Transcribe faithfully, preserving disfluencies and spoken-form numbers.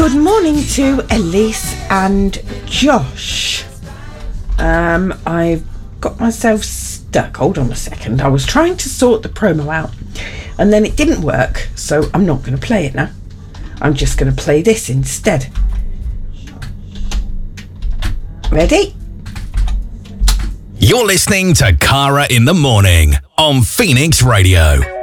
Good morning to Elise and Josh. Um, I've got myself stuck. Hold on a second. I was trying to sort the promo out and then it didn't work, so I'm not going to play it now. I'm just going to play this instead. Ready? You're listening to Cara in the Morning on Phoenix Radio.